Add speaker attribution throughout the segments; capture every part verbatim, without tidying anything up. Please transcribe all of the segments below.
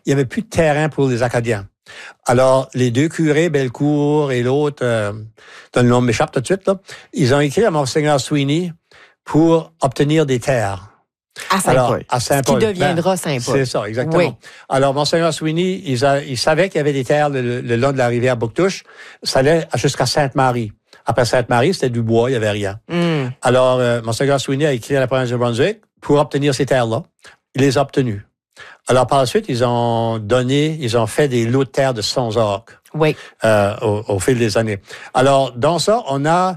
Speaker 1: il n'y avait plus de terrain pour les Acadiens. Alors, les deux curés, Bellecour et l'autre, euh, dont le nom m'échappe tout de suite, là, ils ont écrit à Monseigneur Sweeney pour obtenir des terres.
Speaker 2: À Saint-Paul.
Speaker 1: À Saint-Paul.
Speaker 2: Ce qui deviendra ben, Saint-Paul.
Speaker 1: C'est ça, exactement.
Speaker 2: Oui.
Speaker 1: Alors, Monseigneur Sweeney, il, a, il savait qu'il y avait des terres le, le long de la rivière Bouctouche. Ça allait jusqu'à Sainte-Marie. Après Sainte-Marie, c'était du bois, il n'y avait rien. Mm. Alors, euh, Monseigneur Sweeney a écrit à la province de Brunswick pour obtenir ces terres-là. Il les a obtenues. Alors, par la suite, ils ont donné, ils ont fait des lots de terre de cent orques.
Speaker 2: Oui.
Speaker 1: Euh, au, au fil des années. Alors, dans ça, on a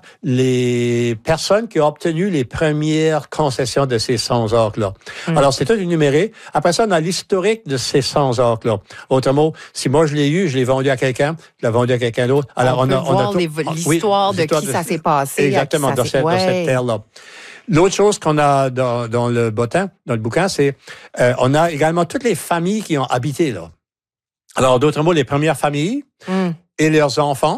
Speaker 1: les personnes qui ont obtenu les premières concessions de ces cent orques-là. Mm. Alors, c'est tout énuméré. Après ça, on a l'historique de ces cent orques-là. Autrement, si moi je l'ai eu, je l'ai vendu à quelqu'un, je l'ai vendu à quelqu'un d'autre. Alors,
Speaker 2: on,
Speaker 1: on
Speaker 2: peut
Speaker 1: a,
Speaker 2: voir
Speaker 1: on a
Speaker 2: les, l'histoire oui, de qui de, ça s'est passé.
Speaker 1: Exactement,
Speaker 2: ça
Speaker 1: dans, cette,
Speaker 2: ouais.
Speaker 1: dans cette terre-là. L'autre chose qu'on a dans, dans le bottin, dans le bouquin, c'est euh, on a également toutes les familles qui ont habité là. Alors, d'autres mots, les premières familles mm. et leurs enfants,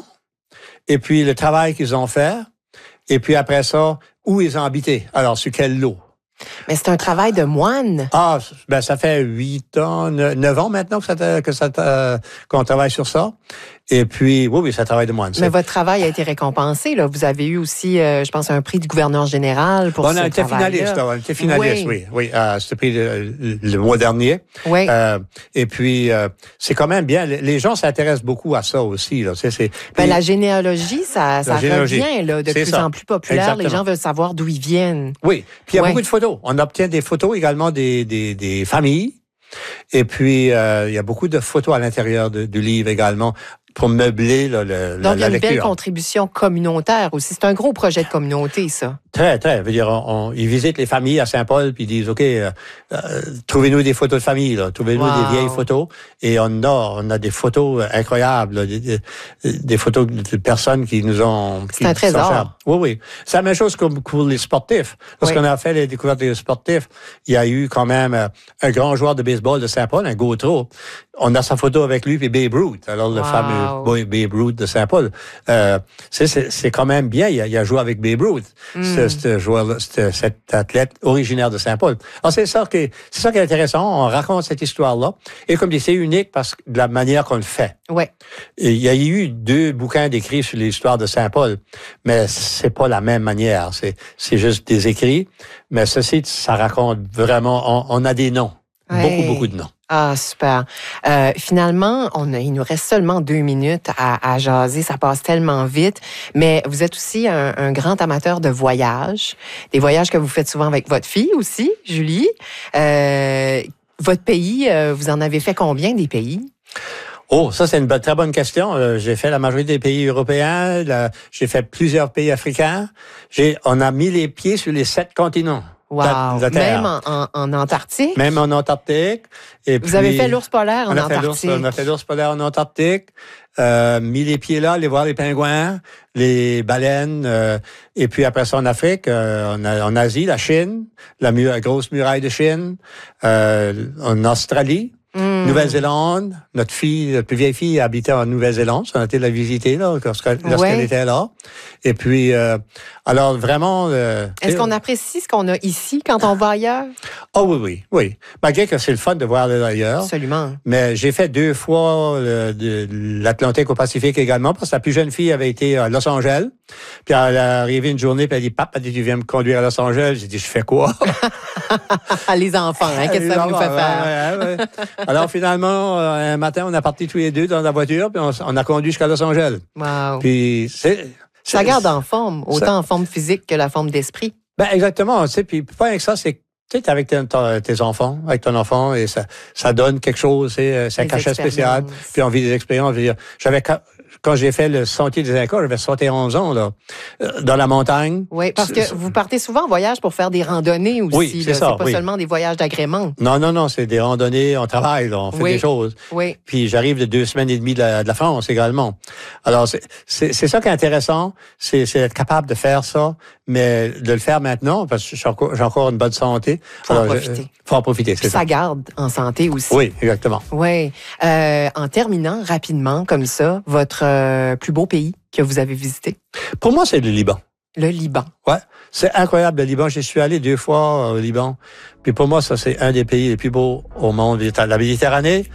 Speaker 1: et puis le travail qu'ils ont fait, et puis après ça, où ils ont habité. Alors, sur quel lot.
Speaker 2: Mais c'est un travail de moine.
Speaker 1: Ah, ben ça fait huit ans, neuf ans maintenant que ça, que ça, qu'on travaille sur ça. Et puis, oui, oui, ça travaille de moine.
Speaker 2: Mais votre travail a été récompensé, là. Vous avez eu aussi, euh, je pense, un prix du gouverneur général pour
Speaker 1: bon,
Speaker 2: ce
Speaker 1: on a été
Speaker 2: travail-là.
Speaker 1: finaliste, là. On a été finaliste, oui. Oui, oui euh, c'était pris le, le mois dernier.
Speaker 2: Oui.
Speaker 1: Euh, et puis, euh, c'est quand même bien. Les gens s'intéressent beaucoup à ça aussi, là. C'est, c'est,
Speaker 2: ben,
Speaker 1: puis,
Speaker 2: la généalogie, ça, ça
Speaker 1: généalogie,
Speaker 2: revient, là, de plus
Speaker 1: ça.
Speaker 2: en plus populaire. Exactement. Les gens veulent savoir d'où ils viennent.
Speaker 1: Oui. Puis, il y a
Speaker 2: ouais.
Speaker 1: beaucoup de photos. On obtient des photos également des, des, des familles. Et puis, euh, il y a beaucoup de photos à l'intérieur de, du livre également pour meubler là, le,
Speaker 2: Donc,
Speaker 1: la,
Speaker 2: il y a une
Speaker 1: lecture.
Speaker 2: belle contribution communautaire aussi. C'est un gros projet de communauté, ça.
Speaker 1: Très, très. Je veux dire, on, on, ils visitent les familles à Saint-Paul puis ils disent, OK, euh, euh, trouvez-nous des photos de famille, là. Trouvez-nous wow. des vieilles photos. Et on a, on a des photos incroyables, là, des, des, des photos de personnes qui nous ont...
Speaker 2: C'est un trésor.
Speaker 1: Oui, oui. C'est la même chose que pour les sportifs. Lorsqu'on oui. a fait les découvertes des sportifs, il y a eu quand même euh, un grand joueur de baseball de Saint-Paul, un Gautreau. On a sa photo avec lui puis Babe Ruth, alors le wow. fameux Babe Ruth de Saint-Paul. Euh, c'est, c'est, c'est quand même bien. Il a, il a joué avec Babe Ruth. Mm. Ce, ce joueur, ce, cet athlète originaire de Saint-Paul. Alors c'est ça qui, c'est ça qui est intéressant. On raconte cette histoire-là. Et comme dit, c'est unique parce que de la manière qu'on le fait.
Speaker 2: Ouais.
Speaker 1: Et il y a eu deux bouquins d'écrits sur l'histoire de Saint-Paul, mais c'est pas la même manière. C'est, c'est juste des écrits. Mais ceci, ça raconte vraiment. On, on a des noms, ouais. beaucoup, beaucoup de noms.
Speaker 2: Ah, super. Euh, finalement, on a, il nous reste seulement deux minutes à, à jaser. Ça passe tellement vite. Mais vous êtes aussi un, un grand amateur de voyages. Des voyages que vous faites souvent avec votre fille aussi, Julie. Euh, votre pays, euh, vous en avez fait combien des pays?
Speaker 1: Oh, ça, c'est une bonne, très bonne question. Euh, j'ai fait la majorité des pays européens. La, j'ai fait plusieurs pays africains. J'ai, on a mis les pieds sur les sept continents.
Speaker 2: Wow. La, la Même en, en, en Antarctique?
Speaker 1: Même en Antarctique. Et
Speaker 2: Vous
Speaker 1: puis,
Speaker 2: avez fait l'ours polaire en
Speaker 1: on a
Speaker 2: Antarctique?
Speaker 1: Fait on a fait l'ours polaire en Antarctique. Euh, mis les pieds là, aller voir les pingouins, les baleines. Euh, et puis après ça, en Afrique, euh, en, en Asie, la Chine, la, mu- la grosse muraille de Chine. Euh, en Australie. Mmh. Nouvelle-Zélande, notre fille, notre plus vieille fille habitait en Nouvelle-Zélande. On a été la visiter là, lorsqu'elle, lorsqu'elle ouais. était là. Et puis, euh, alors vraiment... Euh,
Speaker 2: Est-ce qu'on apprécie ce qu'on a ici quand on va ailleurs?
Speaker 1: Oh oui, oui, oui. Malgré que c'est le fun de voir ailleurs.
Speaker 2: Absolument.
Speaker 1: Mais j'ai fait deux fois le, de, l'Atlantique au Pacifique également, parce que la plus jeune fille avait été à Los Angeles. Puis elle est arrivée une journée, puis elle dit, Pap, elle dit, tu viens me conduire à Los Angeles. J'ai dit, je fais quoi?
Speaker 2: Les enfants, hein, qu'est-ce que ça nous fait faire?
Speaker 1: Ouais, ouais, ouais. Alors finalement, un matin, on a parti tous les deux dans la voiture, puis on, on a conduit jusqu'à Los Angeles.
Speaker 2: Wow.
Speaker 1: Puis c'est...
Speaker 2: Ça garde en forme, autant ça, en forme physique que la forme d'esprit.
Speaker 1: Ben exactement, tu sais, puis pas avec ça, c'est que tu es avec tes, tes enfants, avec ton enfant, et ça, ça donne quelque chose, c'est, c'est un cachet spécial, puis on vit des expériences. Je veux dire, j'avais, quand j'ai fait le Sentier des Incas, j'avais soixante et onze ans, là, dans la montagne.
Speaker 2: Oui, parce que vous partez souvent en voyage pour faire des randonnées aussi.
Speaker 1: Oui, c'est
Speaker 2: là.
Speaker 1: ça,
Speaker 2: c'est pas
Speaker 1: oui.
Speaker 2: seulement des voyages d'agrément.
Speaker 1: Non, non, non, c'est des randonnées, on travaille, là, on fait
Speaker 2: oui.
Speaker 1: des choses.
Speaker 2: Oui.
Speaker 1: Puis j'arrive de deux semaines et demie de la, de la France également. Alors, c'est, c'est, c'est ça qui est intéressant, c'est, c'est être capable de faire ça, mais de le faire maintenant, parce que j'ai encore, j'ai encore une bonne santé.
Speaker 2: Faut
Speaker 1: Alors,
Speaker 2: en profiter.
Speaker 1: Je, faut en profiter, c'est
Speaker 2: Puis
Speaker 1: ça.
Speaker 2: ça garde en santé aussi.
Speaker 1: Oui, exactement.
Speaker 2: Oui. Euh, en terminant rapidement, comme ça, votre euh, plus beau pays que vous avez visité?
Speaker 1: Pour moi, c'est le Liban.
Speaker 2: Le Liban.
Speaker 1: Ouais, c'est incroyable, le Liban. J'y suis allé deux fois au Liban. Puis pour moi, ça, c'est un des pays les plus beaux au monde. La Méditerranée,